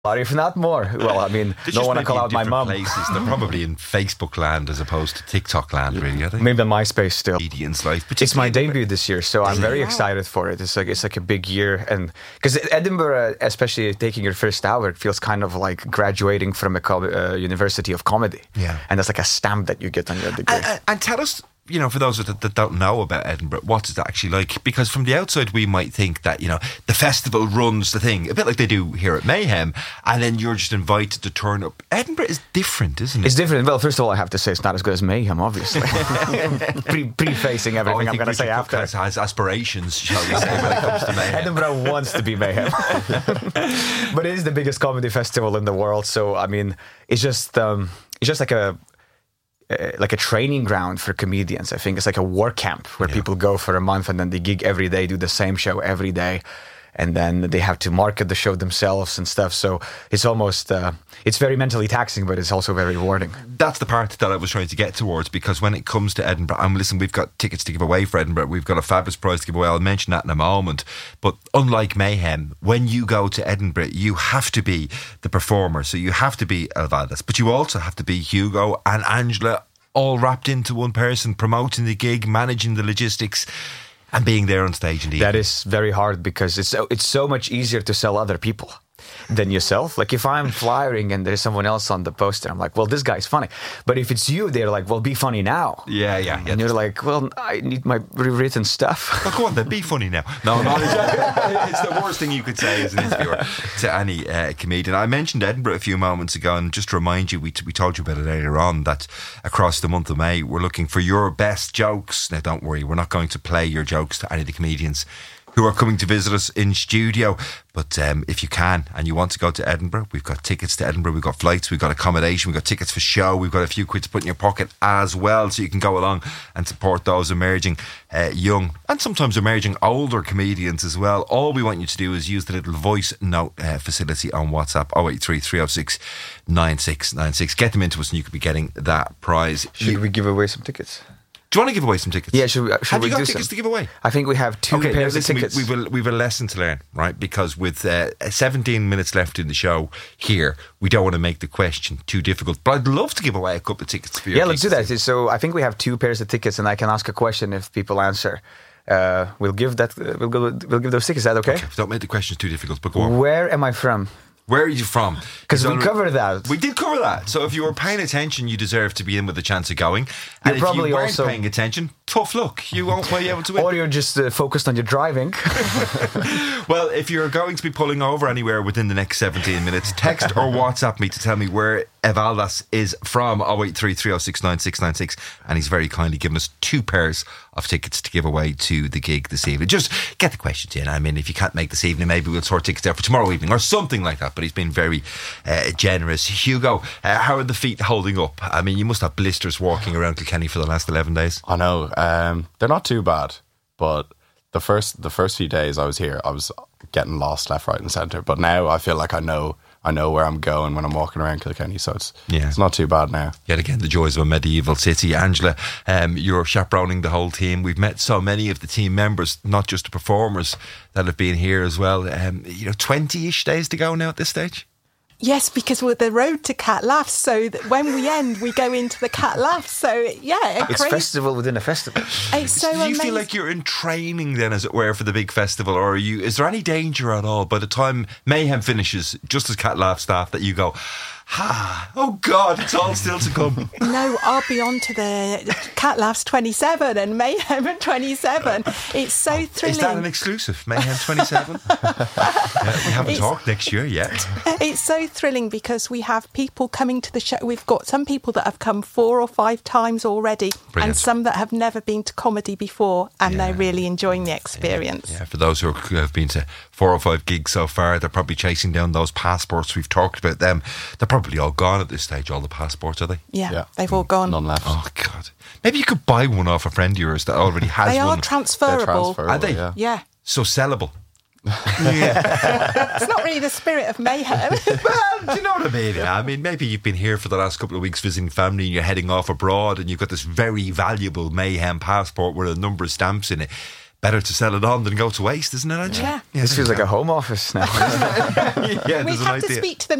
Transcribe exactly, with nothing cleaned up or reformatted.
Or if not more. Well, I mean, They're don't just want to maybe call in out my different mum. places. They're probably in Facebook land as opposed to TikTok land, really, are they? Maybe on MySpace still. Comedian's life. But It's my Edinburgh- debut this year, so I'm very Wow. excited for it. It's like it's like a big year, and because Edinburgh, especially taking your first hour, it feels kind of like graduating from a co- uh, university of comedy. Yeah. And that's like a stamp that you get on your degree. And, and, and tell us, you know, for those that, that don't know about Edinburgh, what is it actually like? Because from the outside, we might think that, you know, the festival runs the thing, a bit like they do here at Mayhem, and then you're just invited to turn up. Edinburgh is different, isn't it? It's different. Well, first of all, I have to say it's not as good as Mayhem, obviously. Pre- Pre-facing Oh, everything I I'm think going to say Richard after. Cook has, has aspirations, shall we say, when it comes to Mayhem. Edinburgh wants to be Mayhem. But it is the biggest comedy festival in the world, so I mean, it's just um, it's just like a uh, like a training ground for comedians. I think it's like a work camp where Yeah. people go for a month and then they gig every day, do the same show every day, and then they have to market the show themselves and stuff. So it's almost uh, it's very mentally taxing, but it's also very rewarding. That's the part that I was trying to get towards, because when it comes to Edinburgh, and listen, we've got tickets to give away for Edinburgh. We've got a fabulous prize to give away. I'll mention that in a moment. But unlike Mayhem, when you go to Edinburgh, you have to be the performer. So you have to be Elvaldas, but you also have to be Hugo and Angela, all wrapped into one person, promoting the gig, managing the logistics, and being there on stage in the That evening. is very hard because it's so, it's so much easier to sell other people than yourself. Like if I'm flyering and there's someone else on the poster, I'm like, well, this guy's funny. But if it's you, they're like, well, be funny now. Yeah, yeah, yeah. And you're like, well, I need my rewritten stuff. Well, go on then, be funny now. No, no, it's, it's the worst thing you could say as an interviewer to any uh, comedian. I mentioned Edinburgh a few moments ago, and just to remind you, we, we told you about it earlier on, that across the month of May, we're looking for your best jokes. Now, don't worry, we're not going to play your jokes to any of the comedians who are coming to visit us in studio. But um, if you can and you want to go to Edinburgh, we've got tickets to Edinburgh, we've got flights, we've got accommodation, we've got tickets for show, we've got a few quid to put in your pocket as well, so you can go along and support those emerging uh, young and sometimes emerging older comedians as well. All we want you to do is use the little voice note uh, facility on WhatsApp, oh eight three, three oh six, nine six nine six. Get them into us and you could be getting that prize. Should You- we give away some tickets? do you want to give away some tickets? Yeah, should we, should Have we you got do tickets some? to give away? I think we have two Okay, now pairs listen, of tickets. We, we've, a, we've a lesson to learn, right? Because with uh, seventeen minutes left in the show here, we don't want to make the question too difficult. But I'd love to give away a couple of tickets for you. Yeah, let's do that. So I think we have two pairs of tickets, and I can ask a question if people answer. Uh, we'll give that. Uh, we'll go. We'll give those tickets. Is that okay? Okay, don't make the questions too difficult, but go on. Where am I from? Where are you from? Because we It's covered that. We did cover that. So if you were paying attention, you deserve to be in with a chance of going. And You're if probably you weren't also- paying attention, tough luck. You won't be able to win. Or you're just uh, focused on your driving. Well, if you're going to be pulling over anywhere within the next seventeen minutes, text or WhatsApp me to tell me where Evaldas is from, oh eight three, three oh six, nine six nine six. And he's very kindly given us two pairs of tickets to give away to the gig this evening. Just get the questions in. I mean, if you can't make this evening, maybe we'll sort tickets out for tomorrow evening or something like that. But he's been very uh, generous. Hugo, uh, how are the feet holding up? I mean, you must have blisters walking around Kilkenny for the last eleven days. I know. Um, they're not too bad, but the first the first few days I was here, I was getting lost left, right, and centre. But now I feel like I know I know where I'm going when I'm walking around Kilkenny, so it's Yeah. it's not too bad now. Yet again, the joys of a medieval city. Angela, um, you're chaperoning the whole team. We've met so many of the team members, not just the performers that have been here as well. Um, you know, twenty-ish days to go now at this stage. Yes, because we're the road to Cat Laughs, so that when we end, we go into the Cat Laughs. So, yeah, It's crazy. festival within a festival. It's so Do you amazing. feel like you're in training then, as it were, for the big festival, or are you? Is there any danger at all by the time Mayhem finishes, just as Cat Laugh staff, that you go, ah, oh God, it's all still to come? No, I'll be on to the Cat Laughs twenty-seven and Mayhem at twenty-seven. It's so thrilling. Is that an exclusive, Mayhem twenty-seven? Yeah, we haven't It's- talked next year yet. It's so thrilling because we have people coming to the show. We've got some people that have come four or five times already, Brilliant. and some that have never been to comedy before, and Yeah. they're really enjoying the experience. Yeah, for those who are- who have been to four or five gigs so far, they're probably chasing down those passports. We've talked about them. They're probably all gone at this stage, all the passports, are they? Yeah, Yeah. they've all gone. None left. Oh, God. Maybe you could buy one off a friend of yours that already has They are one. They're transferable. transferable. Are they? Yeah. Yeah, So sellable. it's not really the spirit of Mayhem. Well, do you know what I mean? I mean, maybe you've been here for the last couple of weeks visiting family and you're heading off abroad and you've got this very valuable Mayhem passport with a number of stamps in it. better to sell it on than go to waste, isn't it, Angie? Yeah. This feels like a home office now. yeah, We there's an have to idea. speak to the